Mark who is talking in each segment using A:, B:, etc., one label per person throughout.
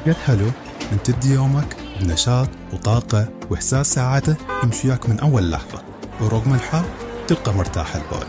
A: قد حلو أن تبدي يومك بنشاط وطاقة وإحساس سعادة يمشي وياك من أول لحظة، ورغم الحر تبقى مرتاح البال.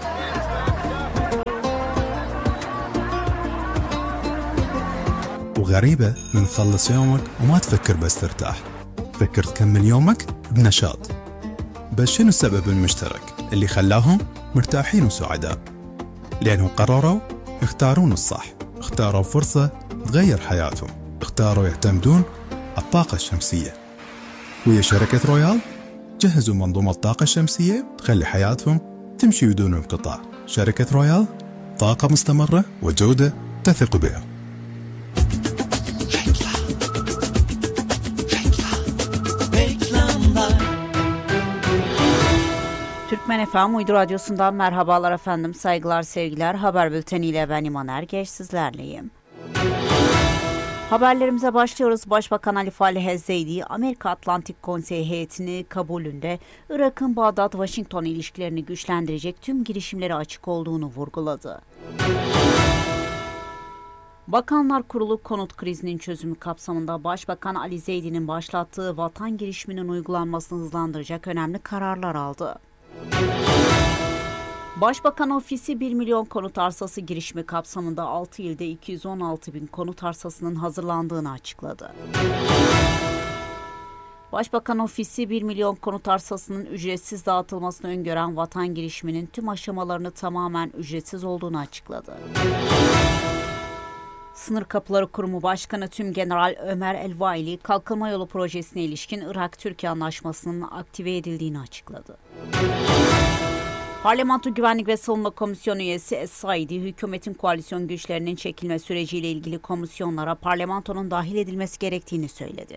A: وغريبة من تخلص يومك وما تفكر بس ترتاح، تفكر تكمل يومك بنشاط. بس شنو السبب المشترك اللي خلاهم مرتاحين وسعداء؟ لأنهم قرروا يختارون الصح، اختاروا فرصة تغير حياتهم، اختاروا يعتمدون على الطاقة الشمسية. ويا شركة رويال جهزوا منظومة الطاقة الشمسية تخلي حياتهم تمشي بدون انقطاع. شركة رويال، طاقة مستمرة وجودة تثق بها.
B: Türkmen FM Uydu Radyosu'ndan merhabalar efendim, saygılar, sevgiler. Haber bülteniyle ben İman Ergeç sizlerleyim. Haberlerimize başlıyoruz. Başbakan Ali Falih El-Zeydi, Amerika Atlantik Konseyi heyetini kabulünde Irak'ın Bağdat-Washington ilişkilerini güçlendirecek tüm girişimlere açık olduğunu vurguladı. Bakanlar Kurulu konut krizinin çözümü kapsamında Başbakan Ali Zeydi'nin başlattığı vatan girişiminin uygulanmasını hızlandıracak önemli kararlar aldı. Başbakan Ofisi 1 milyon konut arsası girişimi kapsamında 6 ilde 216 bin konut arsasının hazırlandığını açıkladı. Başbakan Ofisi 1 milyon konut arsasının ücretsiz dağıtılmasını öngören vatan girişiminin tüm aşamalarını tamamen ücretsiz olduğunu açıkladı. Sınır Kapıları Kurumu Başkanı Tümgeneral Ömer Elvaili, Kalkınma Yolu Projesi'ne ilişkin Irak-Türkiye Anlaşması'nın aktive edildiğini açıkladı. Parlamento Güvenlik ve Savunma Komisyonu üyesi Es-Saidi, hükümetin koalisyon güçlerinin çekilme süreciyle ilgili komisyonlara parlamentonun dahil edilmesi gerektiğini söyledi.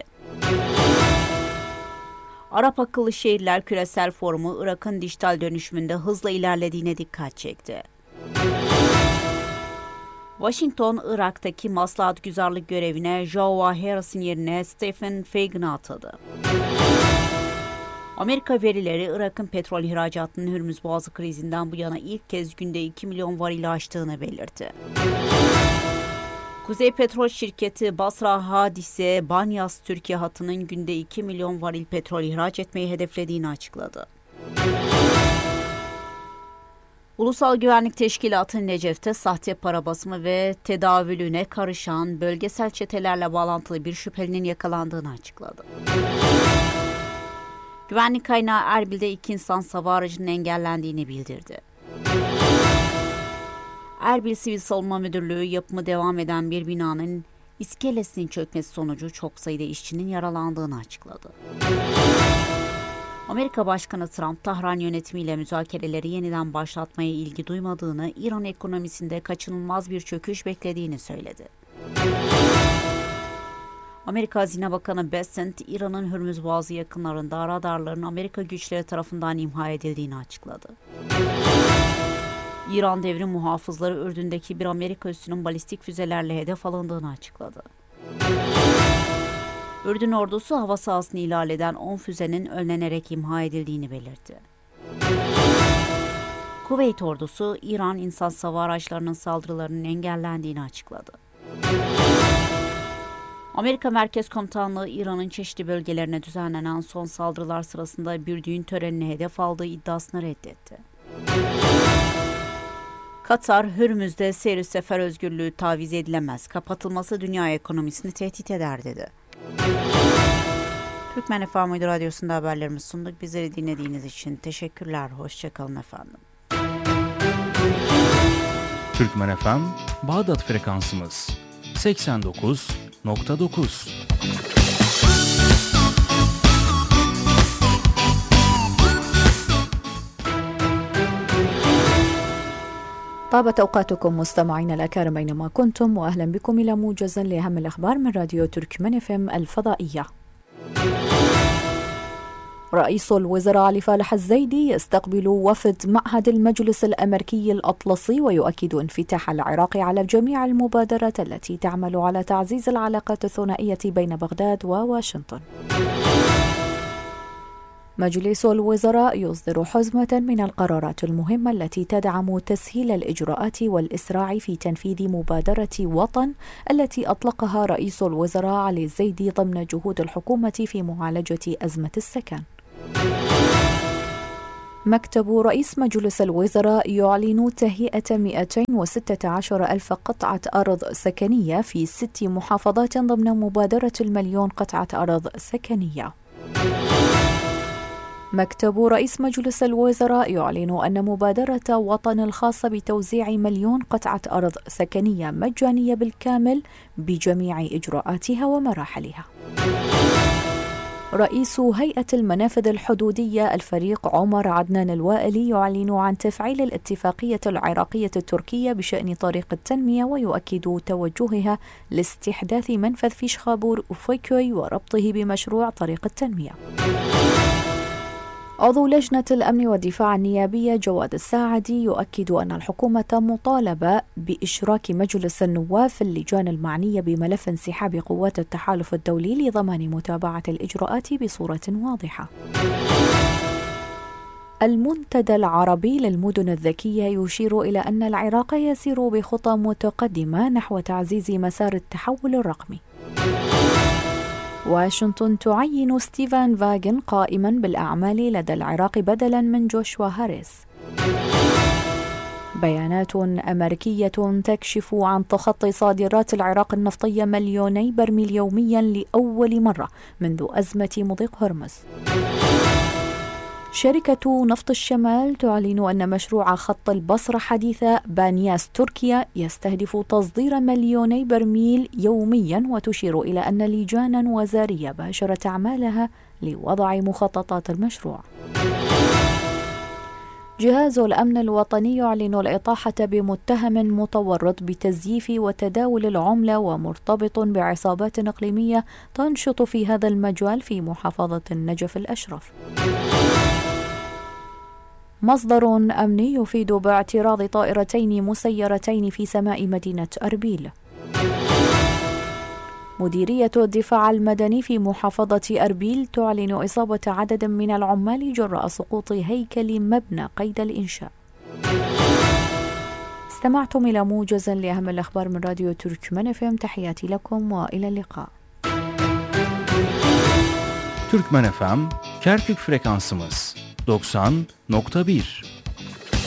B: Arap Akıllı Şehirler Küresel Forumu, Irak'ın dijital dönüşümünde hızla ilerlediğine dikkat çekti. Washington, Irak'taki maslahat güzarlık görevine Joe Harris'in yerine Stephen Fagan'ı atadı. Amerika verileri Irak'ın petrol ihracatının Hürmüz Boğazı krizinden bu yana ilk kez günde 2 milyon varili aştığını belirtti. Kuzey Petrol Şirketi Basra Hadise Banyas Türkiye hattının günde 2 milyon varil petrol ihraç etmeyi hedeflediğini açıkladı. Ulusal Güvenlik Teşkilatı Necef'te sahte para basımı ve tedavülüne karışan bölgesel çetelerle bağlantılı bir şüphelinin yakalandığını açıkladı. Güvenlik kaynağı Erbil'de 2 insan hava aracının engellendiğini bildirdi. Erbil Sivil Savunma Müdürlüğü yapımı devam eden bir binanın iskelesinin çökmesi sonucu çok sayıda işçinin yaralandığını açıkladı. Amerika Başkanı Trump, Tahran yönetimiyle müzakereleri yeniden başlatmaya ilgi duymadığını, İran ekonomisinde kaçınılmaz bir çöküş beklediğini söyledi. Amerika Hazine Bakanı Bessent, İran'ın Hürmüz Boğazı yakınlarında radarların Amerika güçleri tarafından imha edildiğini açıkladı. İran devrim muhafızları Ürdün'deki bir Amerika üssünün balistik füzelerle hedef alındığını açıkladı. Ürdün ordusu hava sahasını ihlal eden 10 füzenin önlenerek imha edildiğini belirtti. Kuveyt ordusu İran insan hava araçlarının saldırılarının engellendiğini açıkladı. Amerika Merkez Komutanlığı İran'ın çeşitli bölgelerine düzenlenen son saldırılar sırasında bir düğün törenine hedef aldığı iddiasını reddetti. Katar, Hürmüz'de seyir sefer özgürlüğü taviz edilemez, kapatılması dünya ekonomisini tehdit eder dedi. Türkmen FM Uydu Radyosu'nda haberlerimizi sunduk. Bizleri dinlediğiniz için teşekkürler. Hoşçakalın efendim.
C: Türkmen FM Bağdat frekansımız 89.9.
D: طابت أوقاتكم مستمعينا الأكارم أينما كنتم، وأهلا بكم إلى موجز لأهم الأخبار من راديو تركمان FM الفضائية. رئيس الوزراء علي فالح الزيدي يستقبل وفد معهد المجلس الأمريكي الأطلسي ويؤكد انفتاح العراق على جميع المبادرات التي تعمل على تعزيز العلاقات الثنائية بين بغداد وواشنطن. مجلس الوزراء يصدر حزمة من القرارات المهمة التي تدعم تسهيل الإجراءات والإسراع في تنفيذ مبادرة وطن التي أطلقها رئيس الوزراء علي الزيدي ضمن جهود الحكومة في معالجة أزمة السكن. مكتب رئيس مجلس الوزراء يعلن تهيئة 216 ألف قطعة أرض سكنية في 6 محافظات ضمن مبادرة 1,000,000 قطعة أرض سكنية. مكتب رئيس مجلس الوزراء يعلن أن مبادرة وطن الخاصة بتوزيع 1,000,000 قطعة أرض سكنية مجانية بالكامل بجميع إجراءاتها ومراحلها. رئيس هيئة المنافذ الحدودية الفريق عمر عدنان الوائلي يعلن عن تفعيل الاتفاقية العراقية التركية بشأن طريق التنمية ويؤكد توجهها لاستحداث منفذ فيشخابور أوفيكوي وربطه بمشروع طريق التنمية. عضو لجنة الأمن والدفاع النيابية جواد الساعدي يؤكد أن الحكومة مطالبة بإشراك مجلس النواب في اللجان المعنية بملف انسحاب قوات التحالف الدولي لضمان متابعة الإجراءات بصورة واضحة. المنتدى العربي للمدن الذكية يشير إلى أن العراق يسير بخطى متقدمة نحو تعزيز مسار التحول الرقمي. واشنطن تعين ستيفان فاغن قائما بالأعمال لدى العراق بدلا من جوشوا هاريس. بيانات أمريكية تكشف عن تخطي صادرات العراق النفطية 2,000,000 برميل يوميا لأول مرة منذ أزمة مضيق هرمز. شركة نفط الشمال تعلن أن مشروع خط البصرة حديثة بانياس تركيا يستهدف تصدير 2,000,000 برميل يوميا، وتشير إلى أن لجانا وزارية باشرت أعمالها لوضع مخططات المشروع. جهاز الأمن الوطني يعلن الإطاحة بمتهم متورط بتزييف وتداول العملة ومرتبط بعصابات إقليمية تنشط في هذا المجال في محافظة النجف الأشرف. مصدر أمني يفيد باعتراض طائرتين مسيرتين في سماء مدينة أربيل. مديرية الدفاع المدني في محافظة أربيل تعلن إصابة عدد من العمال جراء سقوط هيكل مبنى قيد الإنشاء. استمعتم إلى موجز لأهم الأخبار من راديو تركمان FM. تحياتي لكم وإلى اللقاء.
C: Türkmen FM Kerkük frekansımız 90.1